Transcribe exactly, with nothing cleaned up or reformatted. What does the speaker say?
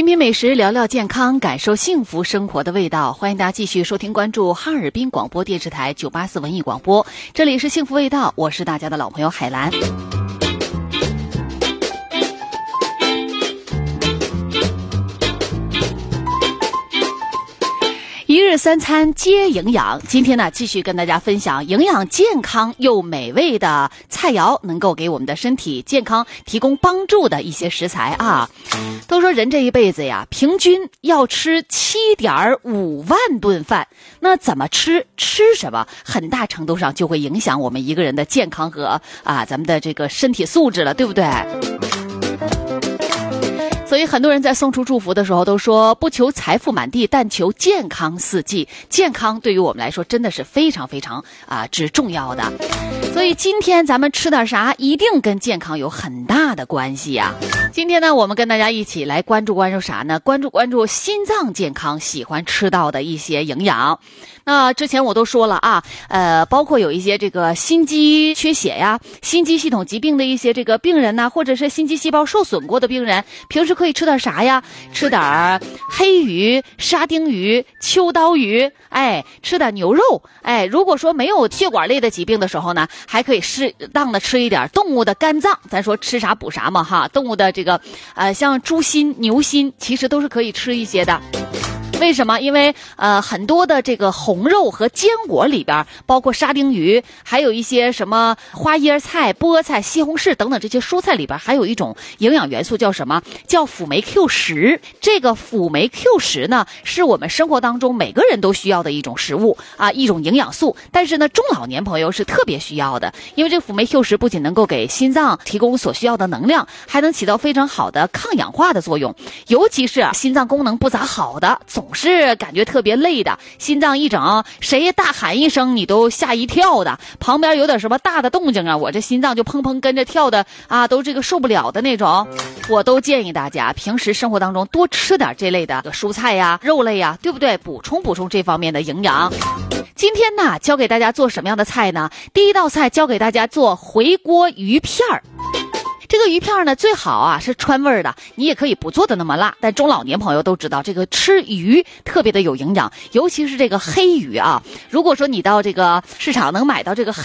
品品美食，聊聊健康，感受幸福生活的味道。欢迎大家继续收听关注哈尔滨广播电视台九八四文艺广播，这里是幸福味道，我是大家的老朋友海兰。一日三餐皆营养，今天呢继续跟大家分享营养健康又美味的菜肴，能够给我们的身体健康提供帮助的一些食材啊。都说人这一辈子呀，平均要吃 七点五万顿饭，那怎么吃，吃什么，很大程度上就会影响我们一个人的健康和啊咱们的这个身体素质了，对不对？所以很多人在送出祝福的时候都说，不求财富满地，但求健康四季。健康对于我们来说真的是非常非常啊之重要的。所以今天咱们吃点啥，一定跟健康有很大的关系呀。今天呢，我们跟大家一起来关注关注啥呢？关注关注心脏健康喜欢吃到的一些营养。那之前我都说了啊，呃，包括有一些这个心肌缺血呀、心肌系统疾病的一些这个病人呐、啊，或者是心肌细胞受损过的病人，平时可以吃点啥呀？吃点黑鱼、沙丁鱼、秋刀鱼，哎，吃点牛肉，哎，如果说没有血管类的疾病的时候呢，还可以适当的吃一点动物的肝脏。咱说吃啥补啥嘛哈，动物的这个呃，像猪心、牛心，其实都是可以吃一些的。为什么？因为呃很多的这个红肉和坚果里边，包括沙丁鱼，还有一些什么花椰菜、菠菜、西红柿等等这些蔬菜里边，还有一种营养元素叫什么？叫辅酶 Q 十。这个辅酶 Q 十呢，是我们生活当中每个人都需要的一种食物啊，一种营养素。但是呢，中老年朋友是特别需要的，因为这个辅酶 Q 十不仅能够给心脏提供所需要的能量，还能起到非常好的抗氧化的作用。尤其是啊，心脏功能不咋好的，总是感觉特别累的，心脏一整，谁大喊一声你都吓一跳的，旁边有点什么大的动静啊，我这心脏就砰砰跟着跳的啊，都这个受不了的那种。我都建议大家平时生活当中多吃点这类的蔬菜呀、肉类呀，对不对？补充补充这方面的营养。今天呢，教给大家做什么样的菜呢？第一道菜教给大家做回锅鱼片儿。这个鱼片呢，最好啊是川味的，你也可以不做的那么辣。但中老年朋友都知道，这个吃鱼特别的有营养，尤其是这个黑鱼啊。如果说你到这个市场能买到这个黑